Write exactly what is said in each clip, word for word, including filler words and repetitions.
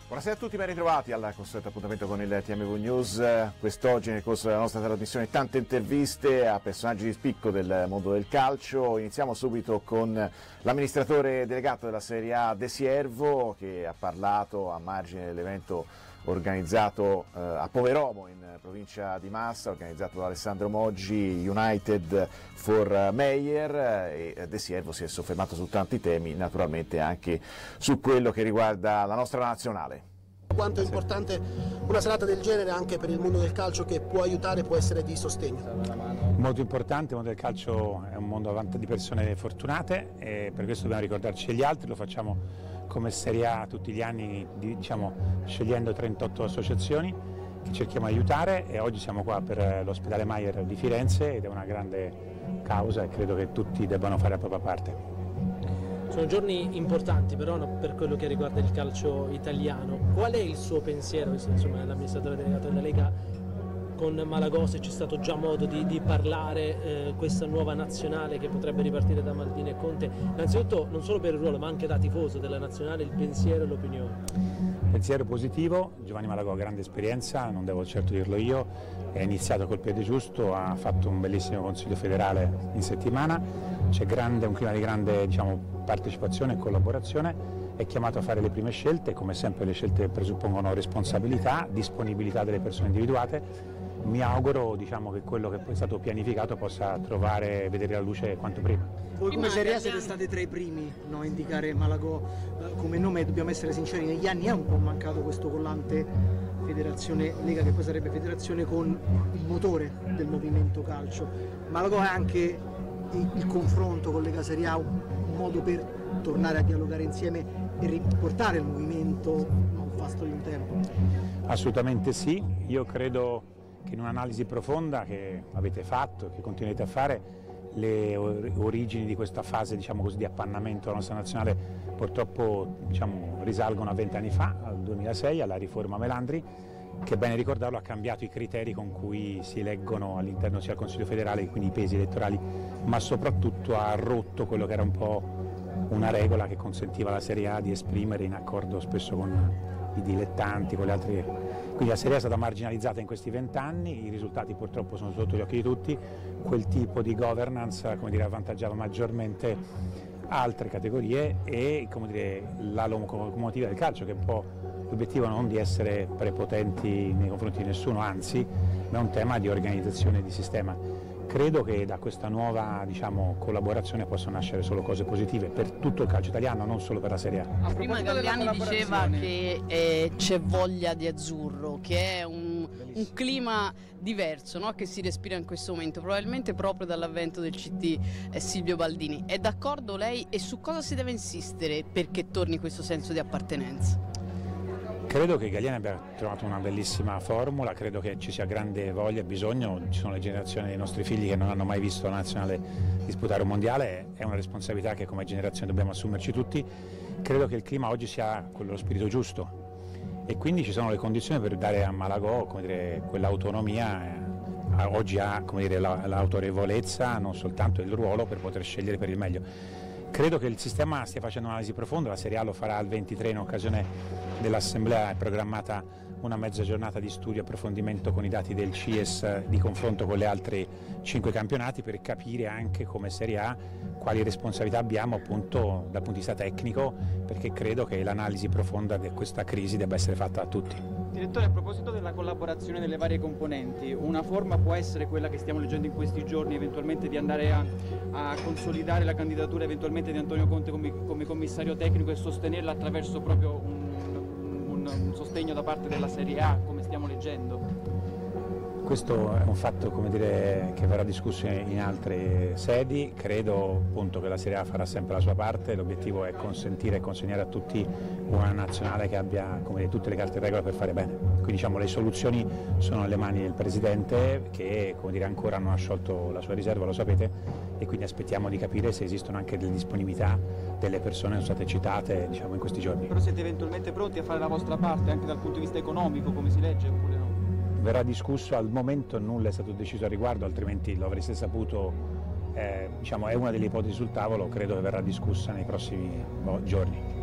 Buonasera a tutti, ben ritrovati al consueto appuntamento con il T M V News. Quest'oggi nel corso della nostra trasmissione tante interviste a personaggi di spicco del mondo del calcio. Iniziamo subito con l'amministratore delegato della Serie A De Siervo, che ha parlato a margine dell'evento organizzato eh, a Poveromo in provincia di Massa, organizzato da Alessandro Moggi, United for Meyer, e De Siervo si è soffermato su tanti temi, naturalmente anche su quello che riguarda la nostra nazionale. Quanto è importante una serata del genere anche per il mondo del calcio, che può aiutare, può essere di sostegno? Molto importante, il mondo del calcio è un mondo di persone fortunate e per questo dobbiamo ricordarci degli altri. Lo facciamo come Serie A tutti gli anni, diciamo, scegliendo trentotto associazioni che cerchiamo di aiutare, e oggi siamo qua per l'ospedale Meyer di Firenze ed è una grande causa e credo che tutti debbano fare la propria parte. Sono giorni importanti però per quello che riguarda il calcio italiano. Qual è il suo pensiero, insomma, l'amministratore delegato della Lega, con Malagò, se c'è stato già modo di, di parlare eh, questa nuova nazionale che potrebbe ripartire da Maldini e Conte? Innanzitutto non solo per il ruolo ma anche da tifoso della nazionale, il pensiero e l'opinione. Pensiero positivo, Giovanni Malagò ha grande esperienza, non devo certo dirlo io, è iniziato col piede giusto, ha fatto un bellissimo consiglio federale in settimana, c'è grande, un clima di grande, diciamo, partecipazione e collaborazione, è chiamato a fare le prime scelte, come sempre le scelte presuppongono responsabilità, disponibilità delle persone individuate. Mi auguro, diciamo, che quello che poi è stato pianificato possa trovare e vedere la luce quanto prima. Voi come Serie A siete stati tra i primi, no, a indicare Malagò eh, come nome, dobbiamo essere sinceri, negli anni è un po' mancato questo collante Federazione Lega, che poi sarebbe federazione con il motore del movimento calcio. Malagò è anche il, il confronto con Lega Serie A un, un modo per tornare a dialogare insieme e riportare il movimento a un fasto di un tempo? Assolutamente sì, io credo che in un'analisi profonda che avete fatto e che continuate a fare, le origini di questa fase, diciamo così, di appannamento della nostra nazionale purtroppo, diciamo, risalgono a vent'anni fa, al duemilasei, alla riforma Melandri, che, bene ricordarlo, ha cambiato i criteri con cui si eleggono all'interno sia del Consiglio federale, quindi i pesi elettorali, ma soprattutto ha rotto quello che era un po' una regola che consentiva alla Serie A di esprimere, in accordo spesso con i dilettanti, con le altre. Quindi la Serie A è stata marginalizzata in questi vent'anni, i risultati purtroppo sono sotto gli occhi di tutti, quel tipo di governance, come dire, avvantaggiava maggiormente altre categorie e, come dire, la locomotiva del calcio, che è un po' l'obiettivo non di essere prepotenti nei confronti di nessuno, anzi, ma è un tema di organizzazione di sistema. Credo che da questa nuova, diciamo, collaborazione possano nascere solo cose positive per tutto il calcio italiano, non solo per la Serie A. Prima Galliani diceva che eh, c'è voglia di azzurro, che è un, un clima diverso, no? Che si respira in questo momento, probabilmente proprio dall'avvento del C T eh, Silvio Baldini. È d'accordo lei, e su cosa si deve insistere perché torni questo senso di appartenenza? Credo che Galliani abbia trovato una bellissima formula, credo che ci sia grande voglia e bisogno, ci sono le generazioni dei nostri figli che non hanno mai visto la nazionale disputare un mondiale, è una responsabilità che come generazione dobbiamo assumerci tutti. Credo che il clima oggi sia quello, lo spirito giusto, e quindi ci sono le condizioni per dare a Malagò, come dire, quell'autonomia, eh, oggi ha, come dire, la, l'autorevolezza, non soltanto il ruolo, per poter scegliere per il meglio. Credo che il sistema stia facendo un'analisi profonda, la Serie A lo farà al ventitré in occasione dell'Assemblea, è programmata una mezza giornata di studio e approfondimento con i dati del C I E S di confronto con le altre cinque campionati, per capire anche come Serie A quali responsabilità abbiamo, appunto, dal punto di vista tecnico, perché credo che l'analisi profonda di questa crisi debba essere fatta da tutti. Direttore, a proposito della collaborazione delle varie componenti, una forma può essere quella che stiamo leggendo in questi giorni, eventualmente di andare a, a consolidare la candidatura eventualmente di Antonio Conte come, come commissario tecnico e sostenerla attraverso proprio un, un, un sostegno da parte della Serie A, come stiamo leggendo? Questo è un fatto, come dire, che verrà discusso in altre sedi. Credo, appunto, che la Serie A farà sempre la sua parte, l'obiettivo è consentire e consegnare a tutti una nazionale che abbia, come dire, tutte le carte in regola per fare bene. Quindi, diciamo, le soluzioni sono nelle mani del Presidente, che, come dire, ancora non ha sciolto la sua riserva, lo sapete, e quindi aspettiamo di capire se esistono anche delle disponibilità delle persone che sono state citate, diciamo, in questi giorni. Però siete eventualmente pronti a fare la vostra parte anche dal punto di vista economico, come si legge, oppure no? Verrà discusso, al momento nulla è stato deciso a riguardo, altrimenti lo avreste saputo, eh, diciamo, è una delle ipotesi sul tavolo, credo che verrà discussa nei prossimi oh, giorni.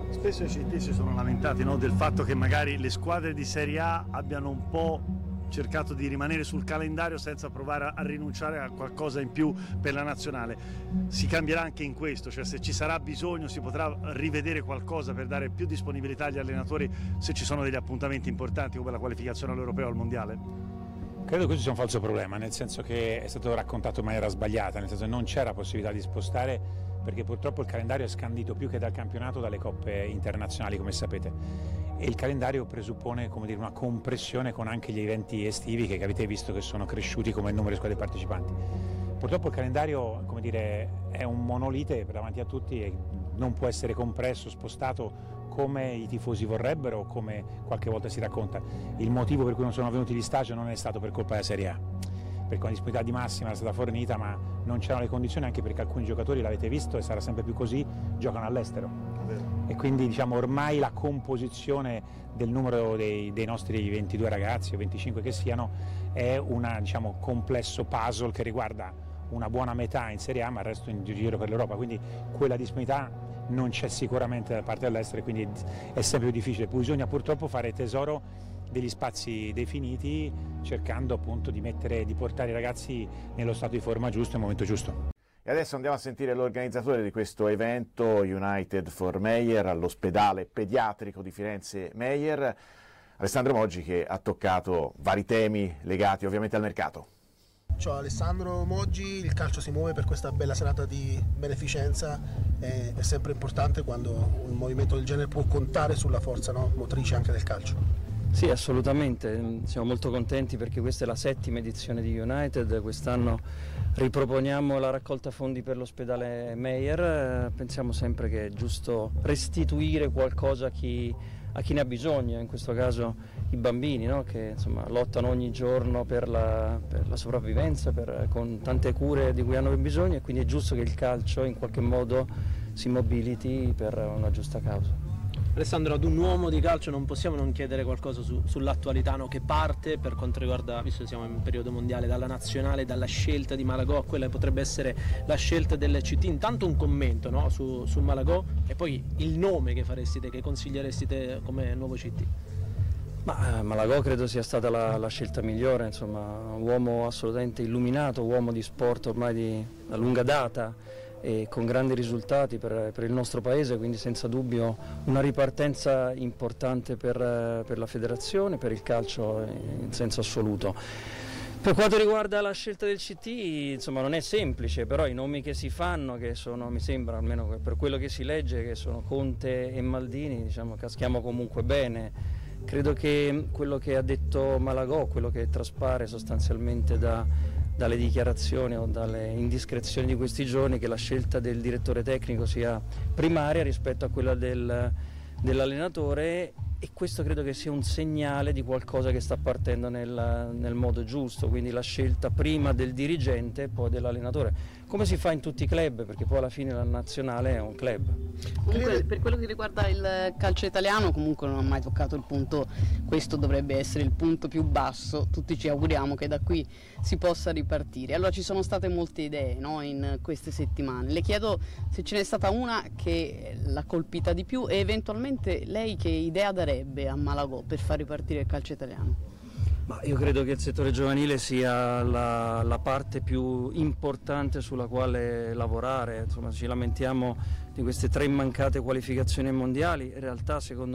Spesso i C T si sono lamentati, no, del fatto che magari le squadre di Serie A abbiano un po' cercato di rimanere sul calendario senza provare a rinunciare a qualcosa in più per la nazionale. Si cambierà anche in questo, cioè se ci sarà bisogno si potrà rivedere qualcosa per dare più disponibilità agli allenatori se ci sono degli appuntamenti importanti come la qualificazione all'Europeo o al Mondiale? Credo che questo sia un falso problema, nel senso che è stato raccontato in maniera sbagliata, nel senso che non c'era possibilità di spostare, perché purtroppo il calendario è scandito più che dal campionato dalle coppe internazionali, come sapete, e il calendario presuppone, come dire, una compressione con anche gli eventi estivi che avete visto che sono cresciuti come il numero di squadre partecipanti. Purtroppo il calendario, come dire, è un monolite davanti a tutti e non può essere compresso, spostato come i tifosi vorrebbero o come qualche volta si racconta. Il motivo per cui non sono venuti gli stage non è stato per colpa della Serie A, perché la disponibilità di massima era stata fornita, ma non c'erano le condizioni, anche perché alcuni giocatori, l'avete visto e sarà sempre più così, giocano all'estero. E quindi diciamo ormai la composizione del numero dei, dei nostri ventidue ragazzi o venticinque che siano è un diciamo, complesso puzzle che riguarda una buona metà in Serie A ma il resto in giro per l'Europa, quindi quella disponibilità non c'è sicuramente da parte dell'estero e quindi è sempre più difficile. Bisogna purtroppo fare tesoro degli spazi definiti, cercando appunto di, mettere, di portare i ragazzi nello stato di forma giusto nel momento giusto. E adesso andiamo a sentire l'organizzatore di questo evento, United for Meyer, all'ospedale pediatrico di Firenze Meyer, Alessandro Moggi, che ha toccato vari temi legati ovviamente al mercato. Ciao Alessandro Moggi, il calcio si muove per questa bella serata di beneficenza, è, è sempre importante quando un movimento del genere può contare sulla forza, no, motrice anche del calcio. Sì, assolutamente, siamo molto contenti perché questa è la settima edizione di United, quest'anno riproponiamo la raccolta fondi per l'ospedale Meyer, pensiamo sempre che è giusto restituire qualcosa a chi, a chi ne ha bisogno, in questo caso i bambini, no? Che insomma, lottano ogni giorno per la, per la sopravvivenza, per, con tante cure di cui hanno bisogno e quindi è giusto che il calcio in qualche modo si mobiliti per una giusta causa. Alessandro, ad un uomo di calcio non possiamo non chiedere qualcosa su, sull'attualità, no? Che parte per quanto riguarda, visto che siamo in periodo mondiale, dalla nazionale, dalla scelta di Malagò a quella che potrebbe essere la scelta del C T. Intanto un commento, no? su, su Malagò e poi il nome che faresti te, che consiglieresti te come nuovo C T. Ma, Malagò credo sia stata la, la scelta migliore, insomma, un uomo assolutamente illuminato, uomo di sport ormai di da lunga data e con grandi risultati per, per il nostro paese, quindi senza dubbio una ripartenza importante per, per la federazione, per il calcio in senso assoluto. Per quanto riguarda la scelta del C T, insomma non è semplice, però i nomi che si fanno, che sono, mi sembra, almeno per quello che si legge, che sono Conte e Maldini, diciamo caschiamo comunque bene. Credo che quello che ha detto Malagò, quello che traspare sostanzialmente da, dalle dichiarazioni o dalle indiscrezioni di questi giorni, che la scelta del direttore tecnico sia primaria rispetto a quella del, dell'allenatore, e questo credo che sia un segnale di qualcosa che sta partendo nel, nel modo giusto, quindi la scelta prima del dirigente e poi dell'allenatore, come si fa in tutti i club, perché poi alla fine la nazionale è un club. Comunque per quello che riguarda il calcio italiano comunque non ha mai toccato il punto, questo dovrebbe essere il punto più basso, tutti ci auguriamo che da qui si possa ripartire. Allora ci sono state molte idee, no, in queste settimane, le chiedo se ce n'è stata una che l'ha colpita di più e eventualmente lei che idea darebbe a Malagò per far ripartire il calcio italiano. Ma io credo che il settore giovanile sia la, la parte più importante sulla quale lavorare, insomma ci lamentiamo di queste tre mancate qualificazioni mondiali, in realtà secondo